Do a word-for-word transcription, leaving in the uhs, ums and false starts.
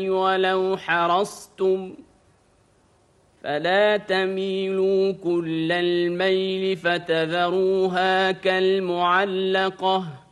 ولو حرصتم فلا تميلوا كل الميل فتذروها كالمعلقة